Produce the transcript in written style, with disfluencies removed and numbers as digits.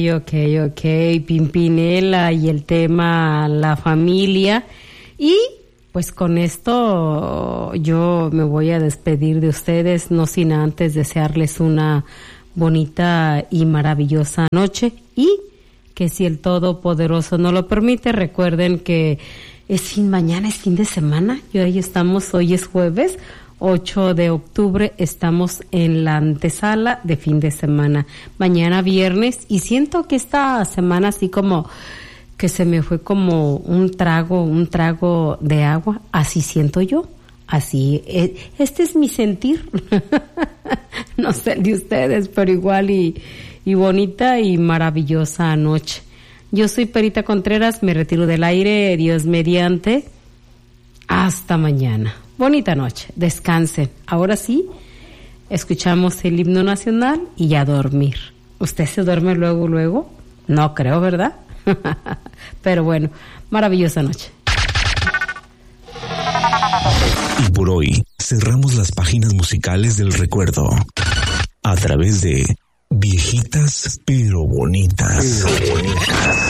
Ok, Pimpinela y el tema la familia. Y pues con esto yo me voy a despedir de ustedes, no sin antes desearles una bonita y maravillosa noche, y que si el Todopoderoso no lo permite, recuerden que mañana es fin de semana, y hoy es jueves 8 de octubre, estamos en la antesala de fin de semana, mañana viernes, y siento que esta semana así como que se me fue como un trago de agua, así siento yo, así, este es mi sentir, no sé de ustedes, pero igual y bonita y maravillosa noche. Yo soy Perita Contreras, me retiro del aire, Dios mediante, hasta mañana. Bonita noche, descansen. Ahora sí, escuchamos el himno nacional y a dormir. ¿Usted se duerme luego? No creo, ¿verdad? Pero bueno, maravillosa noche. Y por hoy cerramos las páginas musicales del recuerdo a través de Viejitas pero bonitas.